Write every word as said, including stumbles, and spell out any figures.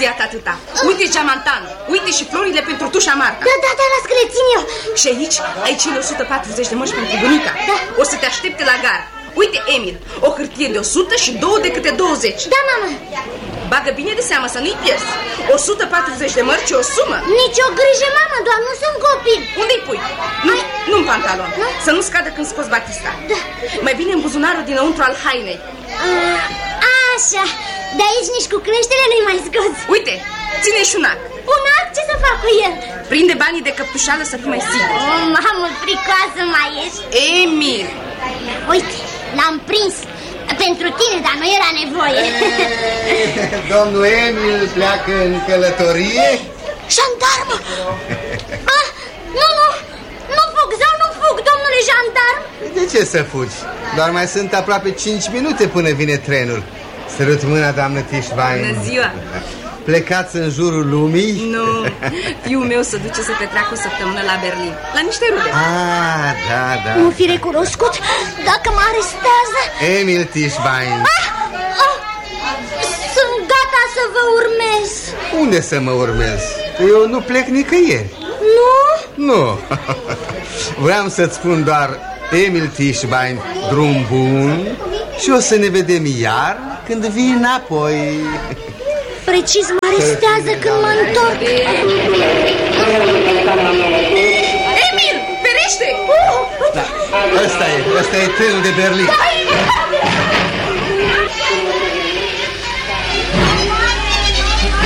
întârziat atâta. Uite geamantan, uite și florile pentru tușa Marta. Da, da, da, las că le țin eu. Și aici ai cele o sută patruzeci de mărci pentru bunica. Da. O să te aștepte la gar. Uite, Emil, o hârtie de o sută și două de câte douăzeci. Da, mamă. Bagă bine de seamă să nu-i pierzi. o sută patruzeci de mărci e o sumă. Nici o grijă, mamă, doar nu sunt copil. Unde-i pui? Nu, nu-n pantalon. Nu? Să nu scadă când scoți batista. Da. Mai bine în buzunarul dinăuntru al hainei. A, așa, de aici nici cu creștere nu-i mai scoți. Uite, ține și un ac. Un ac? Ce să fac cu el? Prinde banii de căptușală să fii mai sigur. O, mamă, fricoasă mai ești. Emil! Uite, l-am prins. Pentru tine, dar nu era nevoie. E, domnul Emil pleacă în călătorie? Jandarmă! Ah, nu, nu, nu fug, zău, nu fug, domnule jandarm. De ce să fugi? Doar mai sunt aproape cinci minute până vine trenul. Sărut mâna, doamnă Tischbein. Bună ziua! Plecați în jurul lumii? Nu, fiul meu se duce să petreacă o săptămână la Berlin, la niște rude. Ah, da, da. Nu fi recunoscut dacă mă arestează. Emil Tischbein. Ah, ah, sunt gata să vă urmez. Unde să mă urmez? Eu nu plec nicăieri. Nu? Nu. Vreau să-ți spun doar, Emil Tischbein, drum bun. Și o să ne vedem iar când vii înapoi. Precis mă arestează când mă întorc. Emil, ferește! Da, ăsta e, ăsta e trenul de Berlin.